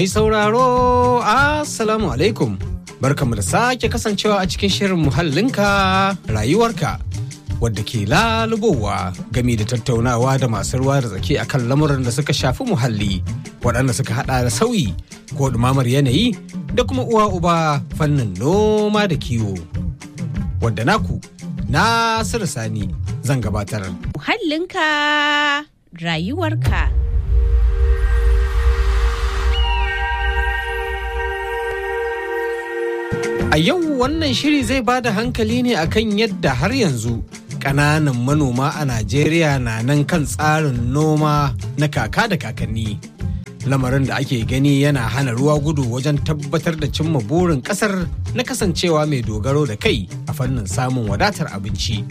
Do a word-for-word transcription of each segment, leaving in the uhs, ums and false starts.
Mai sauraro, Assalamu alaikum. Barkamu da sake kasancewa a cikin shirin muhallinka rayuwarka wadda ke lalubowa gami da tattaunawa da masu ruwa da tsaki akan lamuran da suka shafi muhalli waɗanda suka hada da sauyi ko ɗumamar yanayi da kuma uwa uba fannin noma da kiwo. Wadda naku Nasiru Sani zan gabatar. Muhallinka rayuwarka. A yau wannan shiri zai ba da hankali ne akan yadda har yanzu ƙananan manoma a Najeriya na nan kan tsarin noma na kaka da kakanni. Lamarin da ake gani yana hana ruwa gudu wajen tabbatar da cimma burin ƙasar na kasancewa mai dogaro da kai a fannin samun wadatar abinci.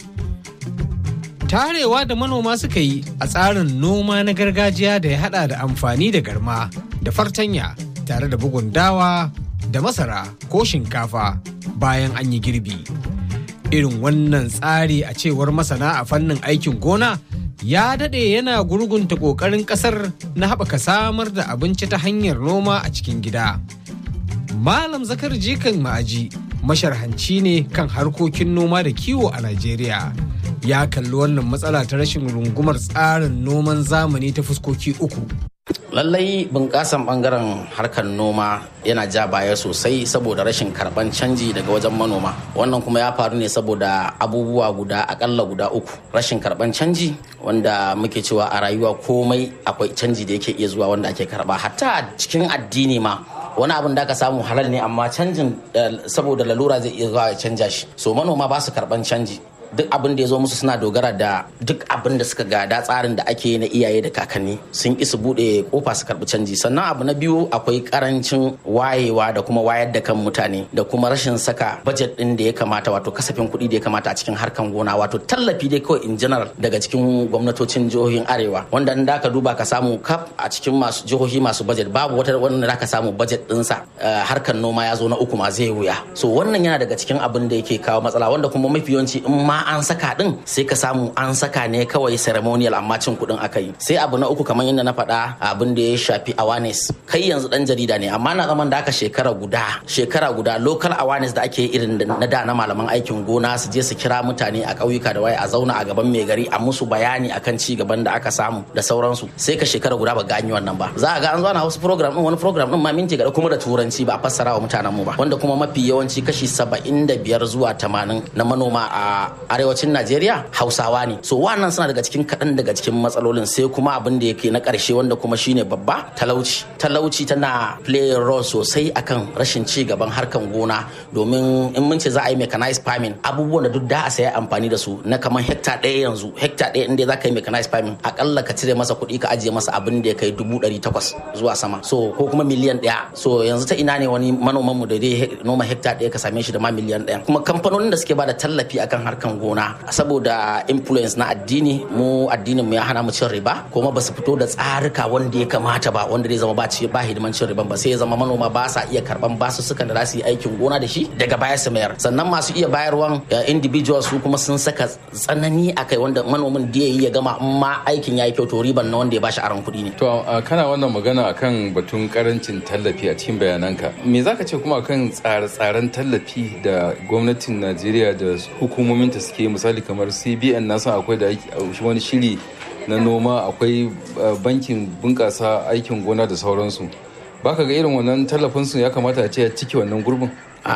Tarewa da manoma suka yi a tsarin noma na gargajiya da ya hada da amfani da garma da fartanya tare da bugun dawa da masara ko shinkafa bayan an yi girbi. Irin wannan tsari a cewar masana a fannin aikin gona ya daɗe yana gurgunta ƙoƙarin ƙasar na haɓaka samar da abinci ta hanyar noma a cikin gida. Malam Zakar Jikan Ma'aji masharhanci ne kan harkokin noma da kiwo a Najeriya. Ya kalli wannan matsala ta rashin rungumar tsarin noman zamani ta fuskoki uku. Lallai bunƙasan ɓangaren harkar noma yana ja baya sosai saboda rashin karɓan canji daga wajen manoma. Wannan kuma ya faru ne saboda abubuwa guda akalla guda uku. Rashin karɓan canji wanda muke cewa a rayuwa komai akwai canji da yake iya zuwa wanda ake karɓa. Hatta cikin addini ma wani abin da aka samu halal ne amma canjin saboda lalura zai iya zuwa ya canja shi. So manoma ba su karɓan canji. Duk abin da ya zo musu suna dogara da duk abin da suka gada tsarin da ake na iyaye da kakanni sun ƙi su buɗe kofa su karɓi canji. Sannan abu na biyu akwai karancin wayewa da kuma wayar da kan mutane da kuma rashin saka budget ɗin da ya kamata wato kasafin kuɗi da ya kamata a cikin harkan gona wato tallafi dai kawai in general daga cikin gwamnatocin jihohin arewa wanda in da ka duba ka samu kaf a cikin masu jihohi masu budget babu wata wanda da ka samu budget ɗinsa harkan noma ya zo na uku ma zai wuya. So wannan yana daga cikin abin da yake kawo matsala wanda kuma mafi yawanci in ma an saka din sai ka samu an saka ne kawai ceremonial amma cin kudin aka yi. Sai abu na uku kamar yadda na faɗa abin da ya shafi awareness. Kai yanzu dan jarida ne amma na zaman da aka shekara guda shekara guda local awareness da ake irin na da na malaman aikin gona su je su kira mutane a ƙauyuka da waye a zauna a gaban mai gari a musu bayani akan ci gaban da aka samu da sauransu. Sai ka shekara guda ba gani wannan ba. Za a ga an zo na wasu program din wani program din ma minti gada kuma da turanci ba a fassara wa mutanen mu ba wanda kuma mafi yawanci kashi saba'in da biyar zuwa tamanin na manoma a arewacin Najeriya Hausawa ne. So wannan suna daga cikin kaɗan daga cikin matsalolin. Sai kuma abin da yake na ƙarshe wanda kuma shine babba talauci. Talauci tana play role sosai akan rashin ci gaban harkan gona domin in mun ce za a yi mechanized farming abubuwan da duk da a saya amfani da su na kamar hekta ɗaya yanzu hekta ɗaya inda za ka yi mechanized farming akalla ka cire masa kuɗi ka ajiye masa abin da ya kai dubu ɗari takwas zuwa sama. So ko kuma miliyan ɗaya. So yanzu ta ina ne wani manoman mu da dai noma hekta ɗaya ka same shi da ma miliyan ɗaya. Kuma kamfanonin da suke bada tallafi akan harkan gona saboda influence na addini mu addinin mu ya hana mu cin riba kuma ba su fito da tsarika wanda ya kamata ba wanda zai zama ba ci ba hidiman cin riban ba sai ya zama manoma ba sa iya karban basu sukan da za su yi aikin gona da shi daga baya su mayar. Sannan masu iya bayarwan individuals su kuma sun saka tsanani akai wanda manomin da yayi ya gama amma aikin yayi kyau to riban na wanda ya bashi aron kuɗi ne. To kana wannan magana akan batun karancin tallafi a cikin bayananka me zaka ce kuma akan tsare-tsaren tallafi da gwamnatin Najeriya da hukumomin ta suke misali kamar C B N na san akwai da wani shiri na noma akwai bankin bunƙasa aikin gona da sauransu. Baka ga irin wannan tallafin su ya kamata a ce ya cike wannan gurbin?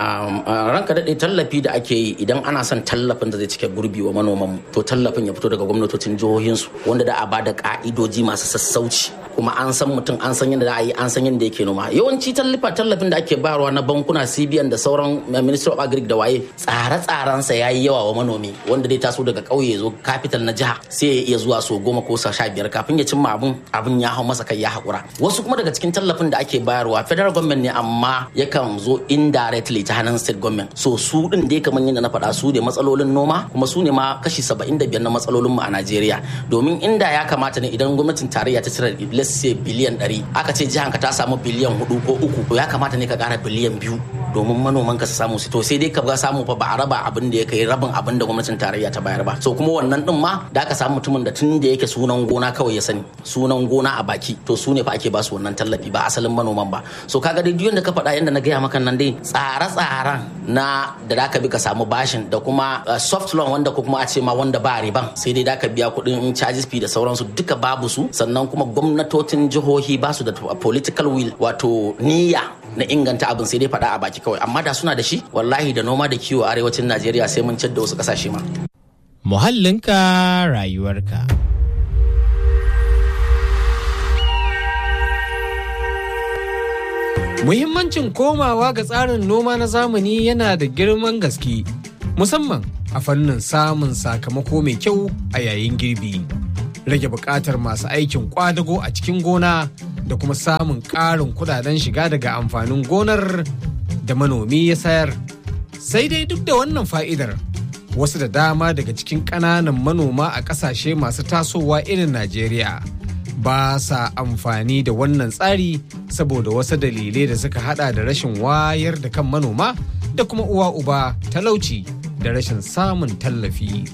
ranka daɗe tallafi da ake yi idan ana son tallafin da zai cike gurbi wa manoman to tallafin ya fito daga gwamnatocin jihohinsu wanda da a bada ka'idoji masu sassauci kuma an san mutum an san yadda za a yi an san yadda yake noma. Yawanci tallafa tallafin da ake bayarwa na bankuna C B N da sauran Ministry of Agric da waye tsare-tsarensa ya yi yawa wa manomi wanda dai taso daga ƙauye zo capital na jiha sai ya iya zuwa so goma ko sa sha biyar kafin ya cimma abun abun ya hau masa kai ya haƙura. Wasu kuma daga cikin tallafin da ake bayarwa federal government ne amma yakan zo indirectly ta hannun state government. So su din dai kamar yadda na faɗa su ne matsalolin noma kuma su ne ma kashi saba'in da biyar na matsalolin mu a Najeriya. Domin inda ya kamata ne idan gwamnatin tarayya ta cire let's say biliyan ɗari aka ce jihar ka ta samu biliyan hudu ko uku to ya kamata ne ka ƙara biliyan biyu domin manoman ka su samu su to sai dai ka ga samu fa ba a raba abin da ya kai rabin abin da gwamnatin tarayya ta bayar ba so kuma wannan din ma da aka samu mutumin da tun da yake sunan gona kawai ya sani sunan gona a baki to su ne fa ake ba su wannan tallafi ba asalin manoman ba so kaga dai duk yanda ka faɗa yanda na gaya maka nan dai tsare-tsaren na da da ka bi ka samu bashin da kuma soft loan wanda ko kuma a ce ma wanda ba riban sai dai da ka biya kuɗin charges fee da sauransu duka babu su sannan kuma gwamnatocin jihohi ba su da political will wato niyya na inganta abin sai dai faɗa a baki kawai amma da suna da shi wallahi da noma da kiwo a arewacin Najeriya sai mun da wasu ƙasashe ma. Muhallinka rayuwarka. Muhimmancin komawa ga tsarin noma na zamani yana da girman gaske musamman a fannin samun sakamako mai kyau a yayin girbi. Rage buƙatar masu aikin ƙwadago a cikin gona da kuma samun ƙarin kudaden shiga daga amfanin gonar da manomi ya sayar. Sai dai duk da wannan fa'idar, wasu da dama daga cikin ƙananan manoma a ƙasashe masu tasowa irin Najeriya ba sa amfani da wannan tsari saboda wasu dalilai da suka hada da rashin wayar da kan manoma da kuma uwa uba talauci da rashin samun tallafi.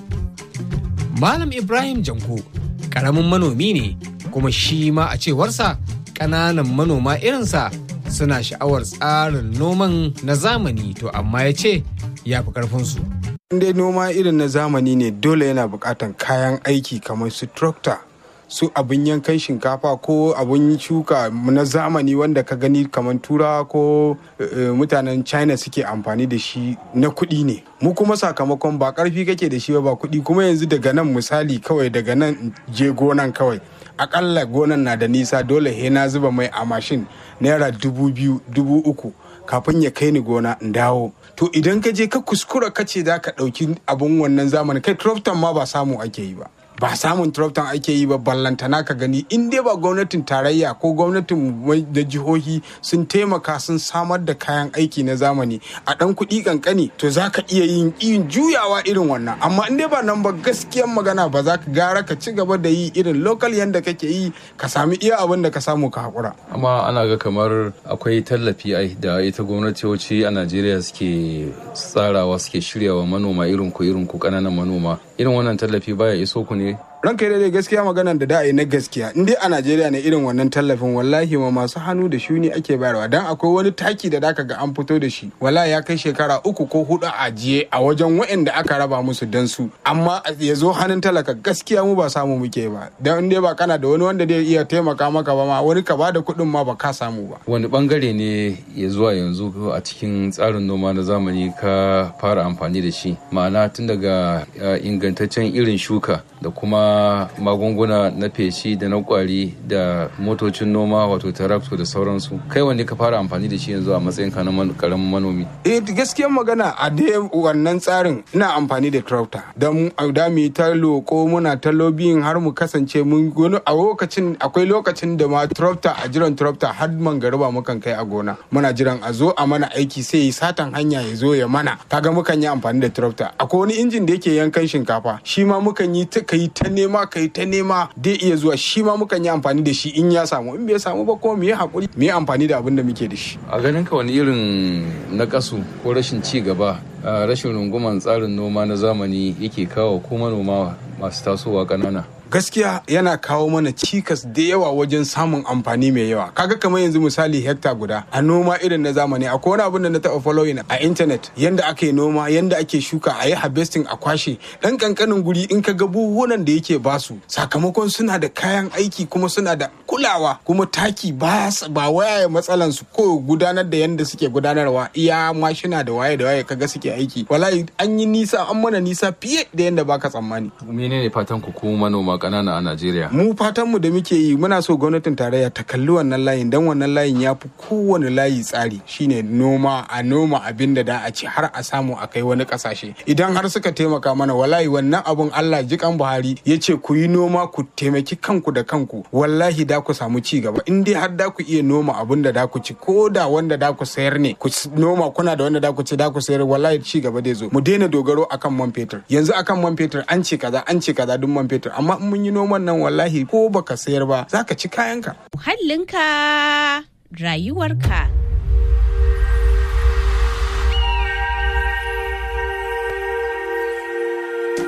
Malam Ibrahim Janko ƙaramin manomi ne kuma shi ma a cewarsa ƙananan manoma irinsa suna sha'awar tsarin noman na zamani to amma ya ce ya fi ƙarfinsu. Dai noma irin na zamani ne dole yana buƙatar kayan aiki kamar su tractor su abin yankan shinkafa ko abin shuka na zamani wanda ka gani kamar turawa ko mutanen China suke amfani da shi na kuɗi ne. Mu kuma sakamakon ba ƙarfi kake da shi ba kuɗi kuma yanzu daga nan misali kawai daga nan je gonan kawai. Akalla gonan na da nisa dole he na zuba mai a mashin naira dubu biyu dubu uku kafin ya kai ni gona in dawo. To idan ka je ka kuskura ka ce za ka ɗauki abin wannan zamani kai tractor ma ba samu ake yi ba. Ba samun tractor ake yi ba ballantana ka gani in dai ba gwamnatin tarayya ko gwamnatin da jihohi sun taimaka sun samar da kayan aiki na zamani a ɗan kuɗi kankani to za ka iya yin yin juyawa irin wannan amma in dai ba nan ba gaskiyan magana ba za ka gara ka ci gaba da yi irin local yanda kake yi ka sami iya abin da ka samu ka haƙura. Amma ana ga kamar akwai tallafi ai da ita gwamnatoci a Najeriya suke tsarawa suke shiryawa manoma irin ku irin ku ƙananan manoma irin wannan tallafi baya iso ku ne? Ranka dai gaskiya maganar da da'ai na gaskiya in dai a Najeriya ne irin wannan tallafin wallahi ma masu hannu da shuni ake bayarwa dan akwai wani taki da zaka ga an fito da shi wallahi ya kai shekara uku ko hudu a ajiye a wajen waɗanda aka raba musu dan su amma ya zo hannun talaka gaskiya mu ba samu muke ba dan in dai ba kana da wani wanda zai iya taimaka maka ba ma wani ka bada kuɗin ma ba ka samu ba. Wani bangare ne ya zuwa yanzu a cikin tsarin noma na zamani ka fara amfani da shi ma'ana tun daga ingantaccen irin shuka da kuma magunguna na feshi da na kwari da motocin noma wato tarakto da sauransu kai wanne ka fara amfani da shi yanzu a matsayin ka na karamin manomi? Eh gaskiyar magana a dai wannan tsarin ina amfani da tractor dan da mu ta loko muna ta lobbying har mu kasance mun gona a lokacin akwai lokacin da ma tractor a jiran tractor har man garba mukan kai a gona muna jiran a zo a mana aiki sai yi satan hanya ya zo ya mana kaga mukan yi amfani da tractor akwai wani injin da yake yankan shinkafa shi ma mukan yi ta kai ta nema kai ta nema dai iya zuwa shi ma mukan yi amfani da shi in ya samu in bai samu ba kuma mu yi hakuri mu yi amfani da abin da muke da shi. A ganin ka wani irin nakasu ko rashin ci gaba rashin runguman tsarin noma na zamani yake kawo ko manoma masu tasowa ƙanana? Gaskiya yana kawo mana cikas da yawa wajen samun amfani mai yawa kaga kamar yanzu misali hekta guda a noma irin na zamani akwai wani abin da na taɓa following a internet yanda ake noma yanda ake shuka a yi harvesting a kwashe dan kankanin guri in ka ga buhunan da yake basu sakamakon suna da kayan aiki kuma suna da kulawa kuma taki ba ba waya matsalan su ko gudanar da yanda suke gudanarwa iya mashina da waye da waye kaga suke aiki wallahi an yi nisa an mana nisa fiye da yanda baka tsammani. Menene fatan ku kuma manoma kanana a Najeriya? Mu fatanmu da muke yi muna so gwamnatin tarayya ta kalli wannan layin dan wannan layin ya fi kowane layi tsari shine noma a noma abin da da a ci har a samu a kai wani kasashe idan har suka taimaka mana wallahi wannan abun Allah jikan Buhari ya ce ku yi noma ku taimaki kanku da kanku wallahi da ku samu ci gaba in dai har da ku iya noma abin da da ku ci ko da wanda da ku sayar ne ku noma kuna da wanda da ku ci da ku sayar wallahi ci gaba dai zo mu daina dogaro akan man fetur yanzu akan man fetur an ce kaza an ce kaza duk man fetur amma mun yi noman nan wallahi ko baka sayar ba za ka ci kayanka. Muhallinka rayuwarka.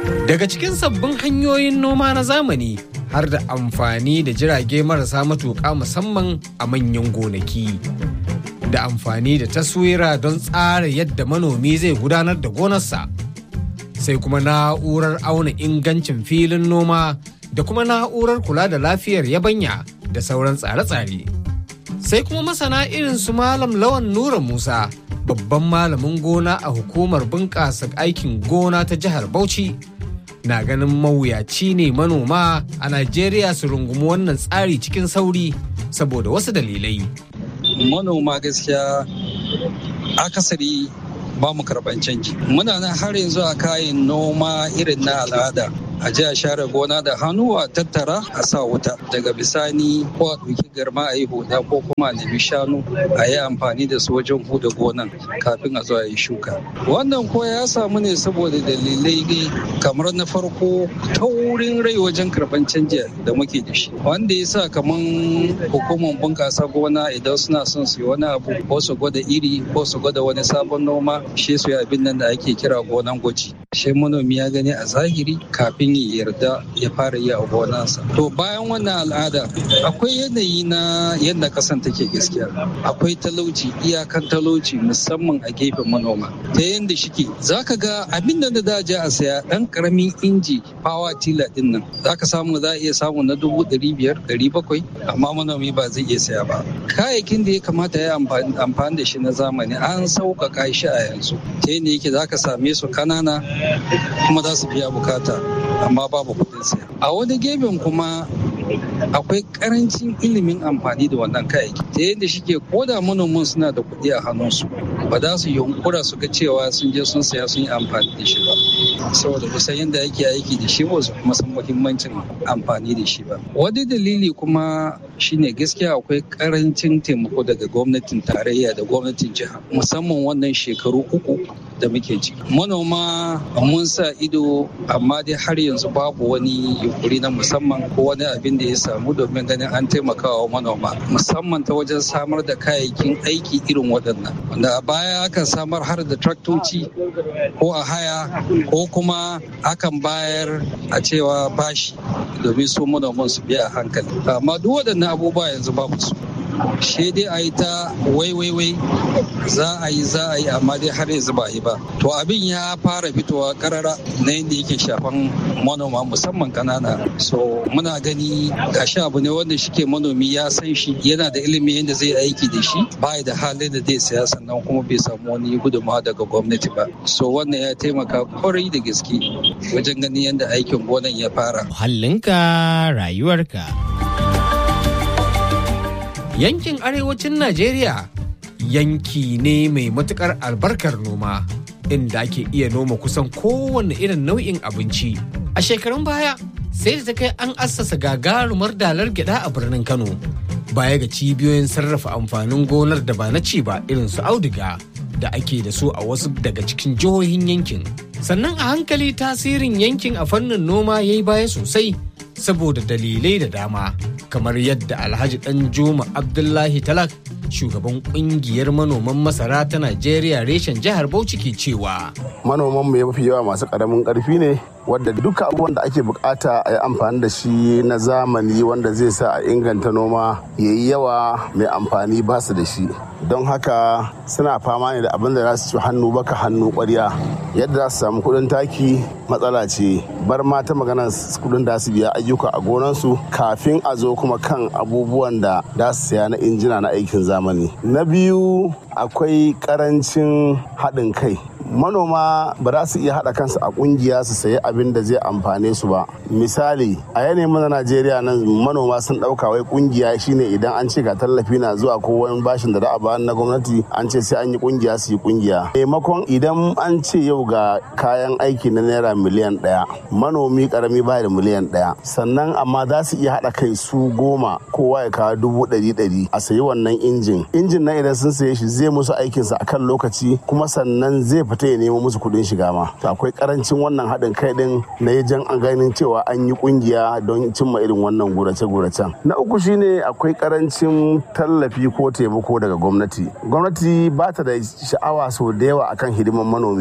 Daga cikin sabbin hanyoyin noma na zamani har da amfani da jirage marasa matuƙa musamman a manyan gonaki. Da amfani da taswira don tsara yadda manomi zai gudanar da gonarsa. Sai kuma na'urar auna ingancin filin noma da kuma na'urar kula da lafiyar yabanya da sauran tsare-tsare. Sai kuma masana irin su Malam Lawan Nura Musa, babban malamin gona a hukumar bunƙasa aikin gona ta jihar Bauchi, na ganin mawuyaci ne manoma a Najeriya su rungumi wannan tsari cikin sauri saboda wasu dalilai. Manoma gaskiya akasari ba mu karɓan canji. Muna nan har yanzu a kayan noma irin na al'ada. A ji a share gona da hannu a tattara a sa wuta, daga bisani ko a ɗauki garma a yi huda ko kuma a nemi shanu a yi amfani da su wajen huda gonan kafin a zo a yi shuka. Wannan ko ya samu ne saboda dalilai ne kamar na farko taurin rai wajen karɓan canji da muke da shi, wanda ya sa kamar hukumar bunƙasa gona idan suna son su yi wani abu ko su gwada iri ko su gwada wani sabon noma, shi su yi abin nan da ake kira gonan gwaji. Shi manomi ya gani a zahiri kafin ya yarda ya fara yi a gonansa. To bayan wannan al'ada akwai yanayi na yadda kasan take gaskiya. Akwai talauci, iyakan talauci musamman a gefen manoma. Ta yadda shike zaka ga abin da da je a saya dan karamin inji power tiller din nan zaka samu za a iya samu na dubu ɗari biyar ɗari bakwai amma manomi ba zai iya saya ba. Kayayyakin da ya kamata ya amfani da shi na zamani an sauƙaƙa shi a yanzu. Ta yadda yake zaka same su kanana kuma za su biya bukata amma babu kudin siya. A wani gefen kuma akwai karancin ilimin amfani da wannan kayayyaki ta yadda shike koda manoman suna da kuɗi a hannunsu ba za su yunkura su ga cewa sun je sun saya sun yi amfani da shi ba saboda kusan yadda ake aiki da shi ba su kuma san muhimmancin amfani da shi ba. Wani dalili kuma shine gaskiya akwai karancin taimako daga gwamnatin tarayya da gwamnatin jiha musamman wannan shekaru uku da muke ciki. Manoma mun sa ido amma dai har yanzu babu wani yunkuri na musamman ko wani abin da ya samu domin ganin an taimakawa manoma musamman ta wajen samar da kayayyakin aiki irin waɗannan wanda a baya akan samar har da traktoci ko a haya ko kuma akan bayar a cewa bashi domin su manoman su biya hankali amma duk waɗannan abubuwa yanzu babu su. Shi dai a yi ta wai-wai-wai za a yi za a yi amma dai har yanzu ba yi ba. To abin ya fara fitowa karara na yadda yake shafan manoma musamman kanana. So muna gani gashi abu ne wanda shike manomi ya san shi yana da ilimi yadda zai aiki da shi ba da halin da zai saya sannan kuma bai samu wani gudunmawa daga gwamnati ba. So wannan ya taimaka kwarai da gaske wajen ganin yadda aikin gonan ya fara. Muhallinka rayuwarka. Yankin arewacin Najeriya yanki ne mai matukar albarkar noma inda ake iya noma kusan kowane irin nau'in abinci. A shekarun baya sai da ta kai an assasa gagarumar dalar gyada a birnin Kano baya ga cibiyoyin sarrafa amfanin gonar da ba na ci ba irin su auduga da ake da su a wasu daga cikin jihohin yankin. Sannan a hankali tasirin yankin a fannin noma ya yi baya sosai saboda dalilai da dama kamar yadda Alhaji Danjuma Abdullahi Talak shugaban kungiyar manoman masara ta Najeriya reshen jihar Bauchi ke cewa manoman mu mafi yawa masu karamin karfi ne wadda duka abubuwan da ake bukata a yi amfani da shi na zamani wanda zai sa a inganta noma ya yi yawa mai amfani ba su da shi don haka suna fama ne da abin da za su ci hannu baka hannu kwarya yadda za su samu kudin taki matsala ce bar ma ta maganar kudin da su biya ayyuka a gonansu kafin a zo kuma kan abubuwan da za su saya na injina na aikin zamani. Na biyu akwai karancin haɗin kai. Manoma ba za su iya haɗa kansu a ƙungiya su sayi abin da zai amfane su ba. Misali, a yanayin mana Najeriya nan manoma sun ɗauka wai ƙungiya shine idan an ce ga tallafi na zuwa ko wani bashin da za a bayar na gwamnati an ce sai an yi ƙungiya su yi ƙungiya. Maimakon idan an ce yau ga kayan aiki na naira miliyan ɗaya, manomi ƙarami baya da miliyan ɗaya. Sannan amma za su iya haɗa kai su goma kowa ya kawo dubu ɗari ɗari a sayi wannan injin. Injin na idan sun saye shi zai musu aikinsa a kan lokaci kuma sannan zai fita ya nemo musu kuɗin shiga ma. To akwai karancin wannan haɗin kai ɗin na yajan an ganin cewa an yi ƙungiya don cimma irin wannan gurace-guracen. Na uku shine akwai karancin tallafi ko taimako daga gwamnati. Gwamnati ba ta da sha'awa sau da yawa akan hidiman manomi.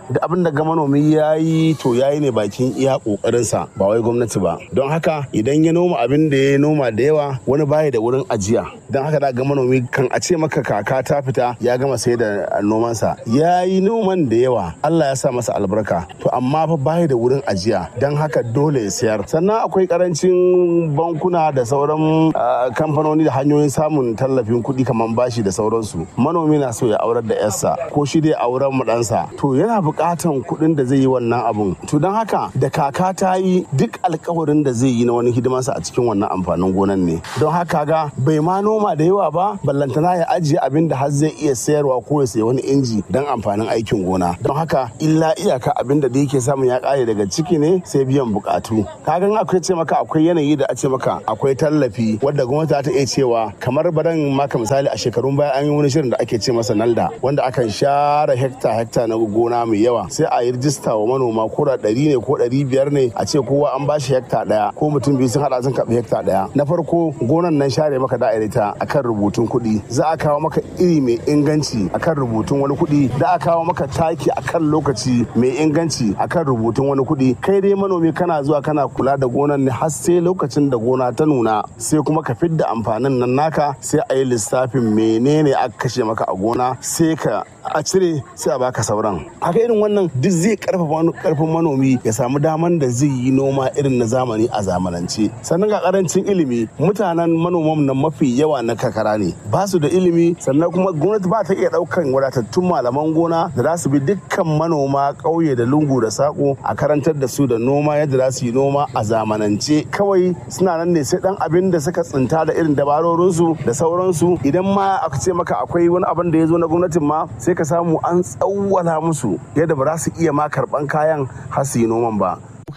da abin da ga manomi ya yi to ya yi ne bakin iya kokarinsa ba wai gwamnati ba. Don haka idan ya noma abin da ya noma da yawa wani baya da wurin ajiya. Don haka da ga manomi kan a ce maka kaka ta fita ya gama sai da nomansa. Ya yi noman da yawa Allah ya sa masa albarka to amma fa baya da wurin ajiya don haka dole ya sayar. Sannan akwai karancin bankuna da sauran kamfanoni da hanyoyin samun tallafin kuɗi kamar bashi da sauransu. Manomi na so ya aurar da yarsa ko shi dai auren mu ɗansa to yana buƙatan kuɗin da zai yi wannan abun. To don haka da kaka ta yi duk alkawarin da zai yi na wani hidimarsa a cikin wannan amfanin gonan ne. Don haka ga bai ma noma da yawa ba ballantana ya ajiye abin da har zai iya sayarwa ko ya sayi wani inji don amfanin aikin gona. Don haka illa iyaka abin da da yake samun ya ƙare daga ciki ne sai biyan buƙatu. Kagan akwai ce maka akwai yanayi da a ce maka akwai tallafi wadda gwamnati ta iya cewa kamar baran maka misali a shekarun baya an yi wani shirin da ake ce masa nalda wanda akan share hekta hekta na gona mai yawa sai a yi rijista wa manoma ko da ɗari ne ko ɗari biyar ne a ce kowa an ba shi hekta ɗaya ko mutum biyu sun haɗa sun karɓi hekta ɗaya. Na farko gonan nan share maka da'irita akan rubutun kuɗi za a kawo maka iri mai inganci akan rubutun wani kuɗi da a kawo maka taki akan lokaci mai inganci akan rubutun wani kuɗi. Kai dai manomi kana zuwa kana kula da gonan ne har sai lokacin da gona ta nuna sai kuma ka fidda amfanin nan naka sai a yi lissafin menene aka kashe maka a gona sai ka a cire sai a baka sauran. Haka irin wannan duk zai karfafa karfin manomi ya samu daman da zai yi noma irin na zamani a zamanance. Sannan ga karancin ilimi mutanen manoman nan mafi yawa na kakara ne ba su da ilimi sannan kuma gwamnati ba ta iya daukan wadatattun malaman gona da za su bi dukkan manoma ƙauye da lungu da sako a karantar da su da noma yadda za su yi noma a zamanance. Kawai suna nan ne sai dan abin da suka tsinta da irin dabarorinsu da sauransu. Idan ma aka ce maka akwai wani abin da ya zo na gwamnatin ma sai ka samu an tsawwala musu yadda ba za su iya ma karban kayan har su yi noman ba.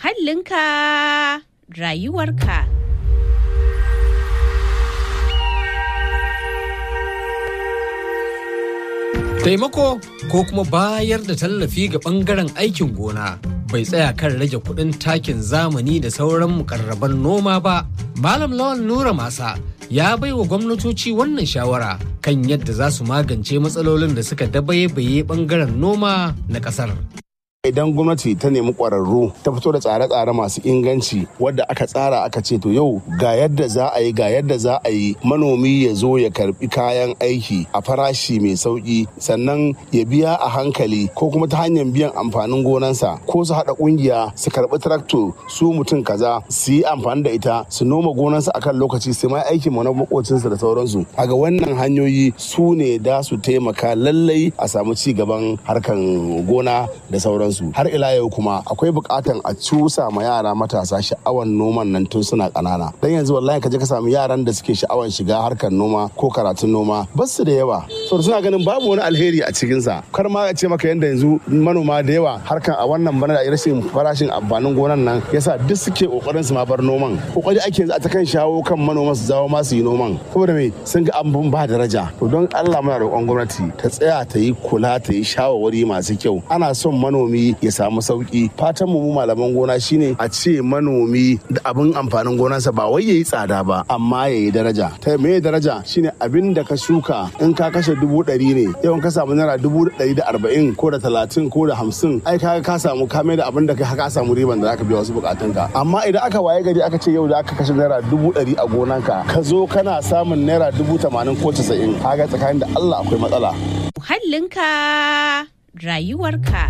Muhallinka rayuwarka. Taimako ko kuma bayar da tallafi ga ɓangaren aikin gona bai tsaya kan rage kuɗin takin zamani da sauran mukarraban noma ba. Malam Lawal Nura Masa ya bai wa gwamnatoci wannan shawara kan yadda za su magance matsalolin da suka dabaibaye ɓangaren noma na ƙasar. Idan gwamnati ta nemi ƙwararru ta fito da tsare-tsare masu inganci wadda aka tsara aka ce to yau ga yadda za a yi ga yadda za a yi manomi ya zo ya karbi kayan aiki a farashi mai sauki sannan ya biya a hankali ko kuma ta hanyar biyan amfanin gonansa ko su haɗa ƙungiya su karbi trakto su mutum kaza su yi amfani da ita su noma gonansa akan lokaci su mai aikin na makocinsa da sauransu. A ga wannan hanyoyi su ne da su taimaka lallai a samu ci gaban harkan gona da sauransu. Har ila yau kuma akwai bukatan a cusa ma yara matasa sha'awan noman nan tun suna kanana. Dan yanzu wallahi ka je ka samu yaran da suke sha'awan shiga harkar noma ko karatun noma ba su da yawa. So suna ganin babu wani alheri a cikin sa. Kar ma a ce maka yanda yanzu manoma da yawa harkan a wannan bana da rashin farashin amfanin gonan nan yasa duk suke kokarin su ma bar noman. Kokari ake yanzu a ta kan shawo kan manoman su zawo ma su yi noman. Saboda me sun ga abun ba daraja. To don Allah muna roƙon gwamnati ta tsaya ta yi kula ta yi shawarwari masu kyau. Ana son manomi ya samu sauki. Fatan mu malaman gona shine a ce manomi da abin amfanin gonarsa ba wai yayi tsada ba amma yayi daraja. Ta me daraja shine abin da ka shuka in ka kashe dubu ɗari ne yau ka samu naira dubu ɗari da arba'in ko da talatin ko da hamsin ai ka ka samu ka mai da abin da ka samu riban da zaka biya wasu bukatunka. Amma idan aka waye gari aka ce yau da aka kashe naira dubu ɗari a gonanka ka zo kana samun naira dubu tamanin ko casa'in kaga tsakanin da Allah akwai matsala. Muhallinka rayuwarka.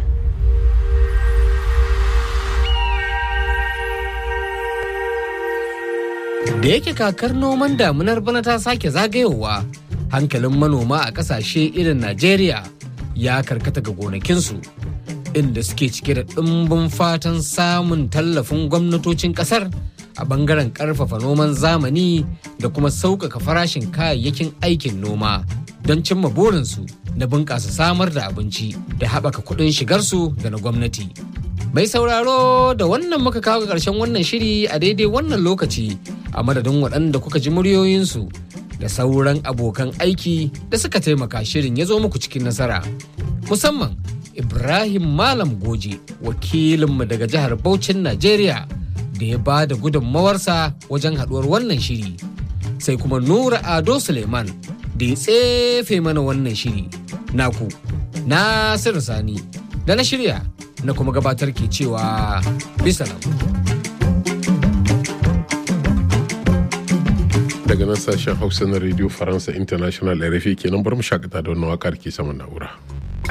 Da yake kakar noman damunar bana ta sake zagayowa, hankalin manoma a ƙasashe irin Najeriya ya karkata ga gonakinsu, inda suke cike da ɗimbin fatan samun tallafin gwamnatocin ƙasar a ɓangaren ƙarfafa noman zamani da kuma sauƙaƙa farashin kayayyakin aikin noma don cimma burinsu na bunƙasa samar da abinci da haɓaka kuɗin shigarsu da na gwamnati. Mai sauraro da wannan muka kawo ƙarshen wannan shiri a daidai wannan lokaci a madadin waɗanda kuka ji muryoyinsu da sauran abokan aiki da suka taimaka shirin ya zo muku cikin nasara. Musamman Ibrahim Malam Goje, wakilinmu daga jihar Bauchin Najeriya da ya ba da gudunmawarsa wajen haɗuwar wannan shiri. Sai kuma Nura Ado Suleiman da ya tsefe mana wannan shiri. Naku, Nasiru Sani. da na shirya na kuma gabatar ke cewa bisalam. Daga nan sashen Hausa na Radio Faransa International R F I kenan bar mu shakata da wannan waƙar ke saman na'ura.